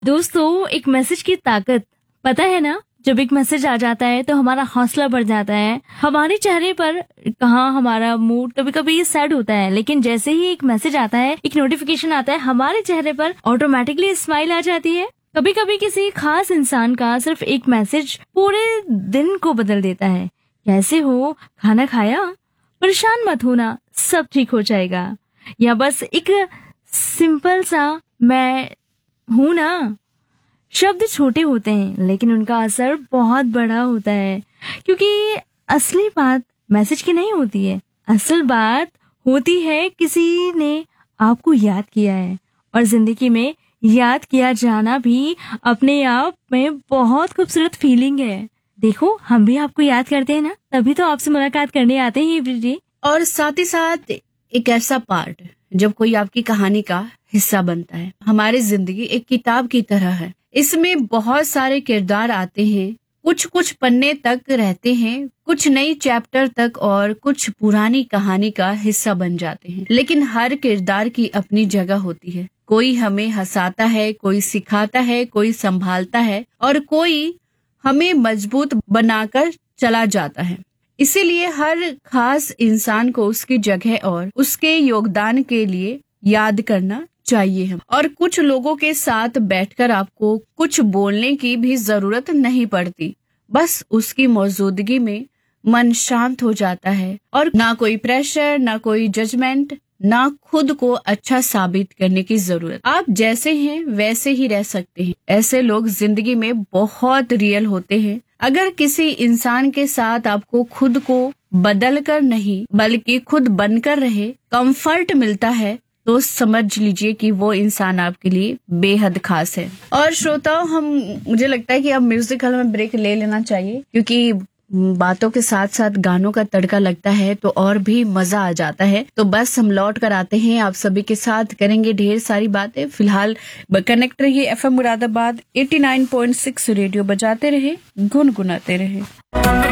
दोस्तों, एक मैसेज की ताकत पता है ना? जब एक मैसेज आ जाता है तो हमारा हौसला बढ़ जाता है। हमारे चेहरे पर कहाँ हमारा मूड कभी कभी सैड होता है, लेकिन जैसे ही एक मैसेज आता है, एक नोटिफिकेशन आता है, हमारे चेहरे पर ऑटोमेटिकली स्माइल आ जाती है। कभी कभी किसी खास इंसान का सिर्फ एक मैसेज पूरे दिन को बदल देता है। कैसे हो? खाना खाया? परेशान मत होना, सब ठीक हो जाएगा। या बस एक सिंपल सा मैं हूं ना। शब्द छोटे होते हैं लेकिन उनका असर बहुत बड़ा होता है, क्योंकि असली बात मैसेज की नहीं होती है। असल बात होती है किसी ने आपको याद किया है, और जिंदगी में याद किया जाना भी अपने आप में बहुत खूबसूरत फीलिंग है। देखो, हम भी आपको याद करते हैं ना, तभी तो आपसे मुलाकात करने आते हैं एवरीडे। और साथ ही साथ एक ऐसा पार्ट जब कोई आपकी कहानी का हिस्सा बनता है। हमारी जिंदगी एक किताब की तरह है, इसमें बहुत सारे किरदार आते हैं, कुछ कुछ पन्ने तक रहते हैं, कुछ नई चैप्टर तक, और कुछ पुरानी कहानी का हिस्सा बन जाते हैं। लेकिन हर किरदार की अपनी जगह होती है। कोई हमें हंसाता है, कोई सिखाता है, कोई संभालता है, और कोई हमें मजबूत बनाकर चला जाता है। इसीलिए हर खास इंसान को उसकी जगह और उसके योगदान के लिए याद करना चाहिए हम। और कुछ लोगों के साथ बैठकर आपको कुछ बोलने की भी जरूरत नहीं पड़ती, बस उसकी मौजूदगी में मन शांत हो जाता है, और ना कोई प्रेशर, ना कोई जजमेंट, ना खुद को अच्छा साबित करने की जरूरत। आप जैसे हैं वैसे ही रह सकते हैं। ऐसे लोग जिंदगी में बहुत रियल होते हैं। अगर किसी इंसान के साथ आपको खुद को बदल कर नहीं बल्कि खुद बनकर रहे कंफर्ट मिलता है, तो समझ लीजिए कि वो इंसान आपके लिए बेहद खास है। और श्रोताओ, मुझे लगता है कि अब म्यूजिकल में ब्रेक ले लेना चाहिए, क्योंकि बातों के साथ साथ गानों का तड़का लगता है तो और भी मजा आ जाता है। तो बस हम लौट कर आते हैं, आप सभी के साथ करेंगे ढेर सारी बातें। फिलहाल कनेक्ट रहिए FM मुरादाबाद 89.6 रेडियो बजाते रहे, गुनगुनाते रहे।